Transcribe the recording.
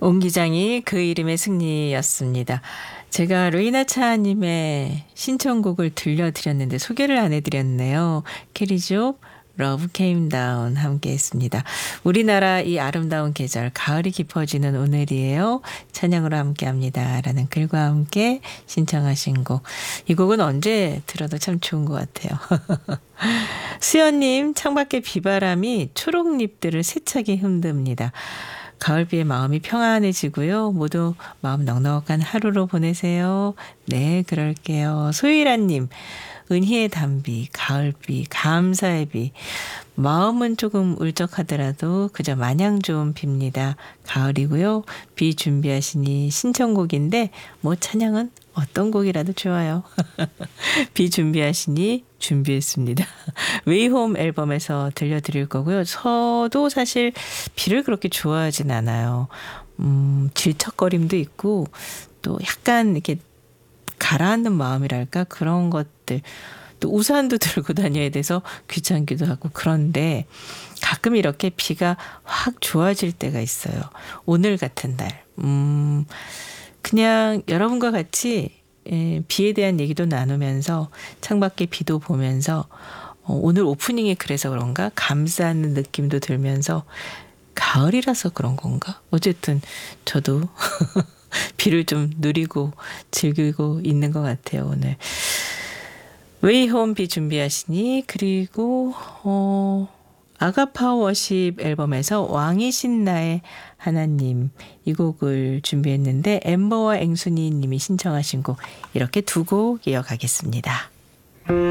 온 기장이 그 이름의 승리였습니다. 제가 레이나 차님의 신청곡을 들려드렸는데 소개를 안 해드렸네요. 캐리조 Love Came Down 함께 했습니다. 우리나라 이 아름다운 계절 가을이 깊어지는 오늘이에요. 찬양으로 함께합니다. 라는 글과 함께 신청하신 곡. 이 곡은 언제 들어도 참 좋은 것 같아요. 수연님, 창밖에 비바람이 초록잎들을 세차게 흔듭니다. 가을비에 마음이 평안해지고요. 모두 마음 넉넉한 하루로 보내세요. 네, 그럴게요. 소희라님, 은희의 단비, 가을비, 감사의 비. 마음은 조금 울적하더라도 그저 마냥 좋은 비입니다. 가을이고요. 비 준비하시니 신청곡인데 뭐 찬양은 어떤 곡이라도 좋아요. 비 준비하시니 준비했습니다. 웨이홈 앨범에서 들려드릴 거고요. 저도 사실 비를 그렇게 좋아하진 않아요. 질척거림도 있고 또 약간 이렇게 가라앉는 마음이랄까 그런 것들. 또 우산도 들고 다녀야 돼서 귀찮기도 하고 그런데 가끔 이렇게 비가 확 좋아질 때가 있어요. 오늘 같은 날. 그냥 여러분과 같이 비에 대한 얘기도 나누면서 창밖에 비도 보면서 오늘 오프닝이 그래서 그런가 감싸는 느낌도 들면서 가을이라서 그런 건가? 어쨌든 저도 비를 좀 누리고 즐기고 있는 것 같아요, 오늘. 웨이홈 비 준비하시니 그리고 아가파 워십 앨범에서 왕이신 나의 하나님 이 곡을 준비했는데 엠버와 앵순이 님이 신청하신 곡 이렇게 두 곡 이어가겠습니다.